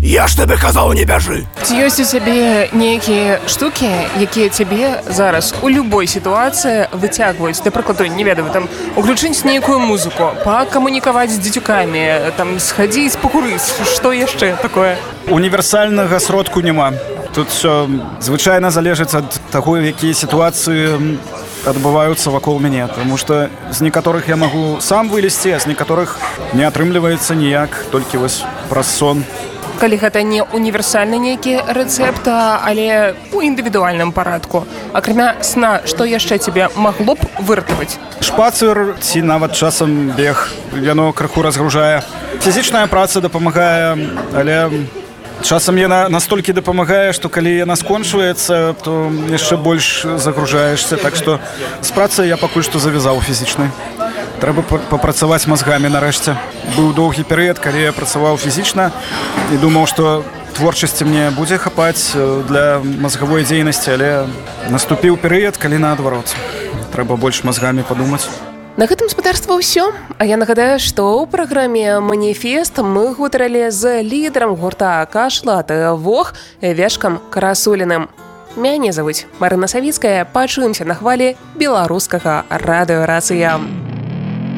Я ж тебе казаў, не бяжы. Ці ёсць у цябе нейкія штукі, якія цябе зараз у любой сітуацыі выцягваюць? Да прыкладу, не ведаю, там уключыць нейкую музыку, пакамунікаваць з дзецюкамі, там схадзіць пакурыць, што яшчэ такое? Універсальнага сродку няма. Тут все звычайна залежыць ад таго, якія сітуацыі адбываюцца вакол мяне, тому што з некаторых я магу сам вылезці, а з некаторых не атрымліваецца ніяк, толькі вось праз сон. Калі гэта не універсальны нейкі рэцэпт, але у індывідуальным парадку. Акрамя сна, што яшчэ цябе магло б выратаваць? Шпацыр ці нават часам бег, яно крыху разгружае. Фізічная праца дапамагае, але часам яна настолькі дапамагае, што калі яна скончваецца, то яшчэ больш загружаешся. Так што з працай я пакуль што завязаў фізічнай. Трэба папрацаваць мазгамі нарэшце. Быў доўгі перыяд, калі я працаваў фізічна і думаў, што творчасці мне будзе хапаць для мазгавой дзейнасці, але наступіў перыяд, калі наадварот. Трэба больш мазгамі падумаць. На гэтым спадарства ўсё. А я нагадаю, што ў праграме «Маніфест» мы гутарылі з лідарам гурта «Кашлат Вог» Вешкам Красуліным. Мяне завуць Марына Савіцкая. Пачуемся на хвалі беларускага радыё «Рацыя».